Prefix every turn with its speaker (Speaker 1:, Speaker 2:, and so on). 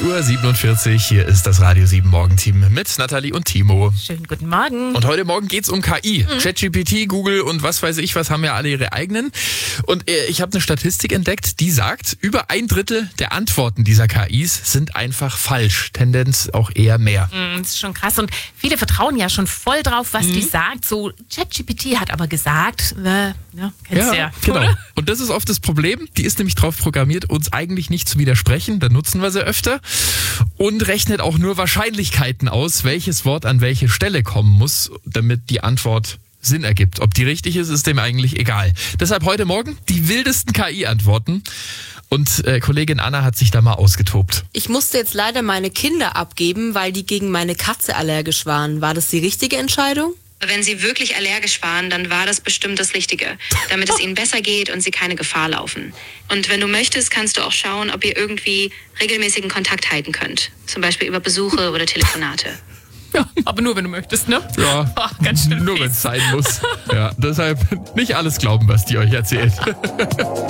Speaker 1: 8:47 Uhr, hier ist das Radio 7 Morgenteam mit Nathalie und Timo.
Speaker 2: Schönen guten Morgen.
Speaker 1: Und heute Morgen geht's um KI. ChatGPT, Google und was weiß ich was haben ja alle ihre eigenen. Und ich habe eine Statistik entdeckt, die sagt, über 1/3 der Antworten dieser KIs sind einfach falsch. Tendenz auch eher mehr.
Speaker 2: Das ist schon krass. Und viele vertrauen ja schon voll drauf, was die sagt. So, ChatGPT hat aber gesagt, kennst du ja.
Speaker 1: Genau.
Speaker 2: Oder?
Speaker 1: Und das ist oft das Problem. Die ist nämlich drauf programmiert, uns eigentlich nicht zu widersprechen. Da nutzen wir sie öfter. Und rechnet auch nur Wahrscheinlichkeiten aus, welches Wort an welche Stelle kommen muss, damit die Antwort Sinn ergibt. Ob die richtig ist dem eigentlich egal. Deshalb heute Morgen die wildesten KI-Antworten. Und Kollegin Anna hat sich da mal ausgetobt.
Speaker 3: Ich musste jetzt leider meine Kinder abgeben, weil die gegen meine Katze allergisch waren. War das die richtige Entscheidung?
Speaker 4: Wenn Sie wirklich allergisch waren, dann war das bestimmt das Richtige, damit es Ihnen besser geht und Sie keine Gefahr laufen. Und wenn du möchtest, kannst du auch schauen, ob ihr irgendwie regelmäßigen Kontakt halten könnt. Zum Beispiel über Besuche oder Telefonate.
Speaker 2: Ja, aber nur, wenn du möchtest, ne?
Speaker 1: Ja,
Speaker 2: Ganz schön
Speaker 1: nur wenn es sein muss. Ja, deshalb nicht alles glauben, was die euch erzählt.